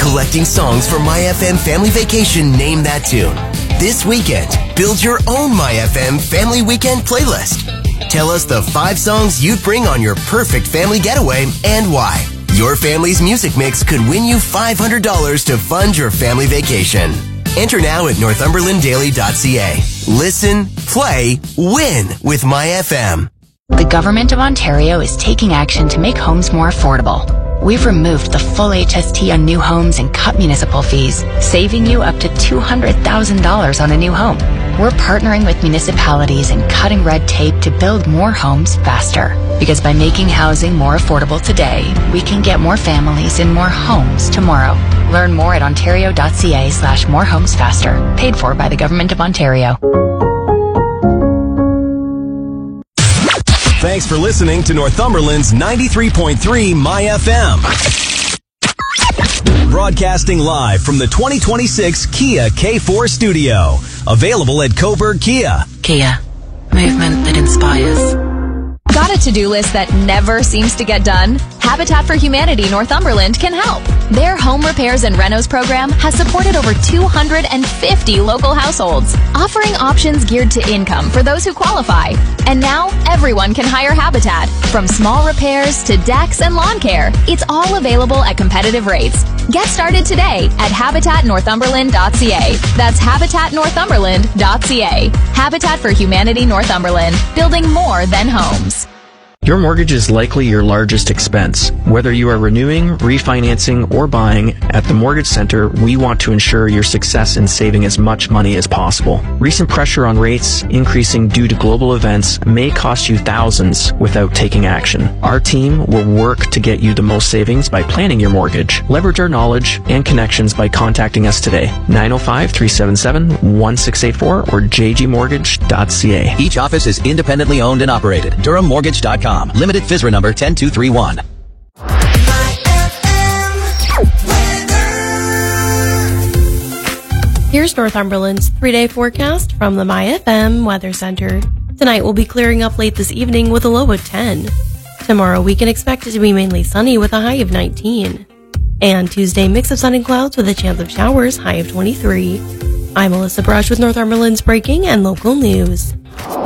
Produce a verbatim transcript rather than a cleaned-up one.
collecting songs for My F M Family Vacation Name That Tune. This weekend, build your own My F M Family Weekend playlist. Tell us the five songs you'd bring on your perfect family getaway and why. Your family's music mix could win you five hundred dollars to fund your family vacation. Enter now at northumberland daily dot c a. Listen, play, win with My F M. The Government of Ontario is taking action to make homes more affordable. We've removed the full H S T on new homes and cut municipal fees, saving you up to two hundred thousand dollars on a new home. We're partnering with municipalities and cutting red tape to build more homes faster. Because by making housing more affordable today, we can get more families in more homes tomorrow. Learn more at ontario.ca slash more homes faster. Paid for by the Government of Ontario. Thanks for listening to Northumberland's ninety-three point three My F M. Broadcasting live from the twenty twenty-six Kia K four studio. Available at Coburg Kia. Kia. Movement that inspires. Got a to-do list that never seems to get done? Habitat for Humanity Northumberland can help. Their home repairs and renos program has supported over two hundred fifty local households, offering options geared to income for those who qualify. And now, everyone can hire Habitat. From small repairs to decks and lawn care, it's all available at competitive rates. Get started today at habitat northumberland dot c a. That's habitat northumberland dot c a. Habitat for Humanity Northumberland, building more than homes. Your mortgage is likely your largest expense. Whether you are renewing, refinancing, or buying, at the Mortgage Center, we want to ensure your success in saving as much money as possible. Recent pressure on rates increasing due to global events may cost you thousands without taking action. Our team will work to get you the most savings by planning your mortgage. Leverage our knowledge and connections by contacting us today. nine oh five, three seven seven, one six eight four or j g mortgage dot c a. Each office is independently owned and operated. durham mortgage dot com. Limited F I S R A number one oh two three one. Here's Northumberland's three-day forecast from the My F M Weather Center. Tonight will be clearing up late this evening with a low of ten. Tomorrow we can expect it to be mainly sunny with a high of nineteen. And Tuesday, mix of sun and clouds with a chance of showers, high of twenty-three. I'm Melissa Brush with Northumberland's breaking and local news.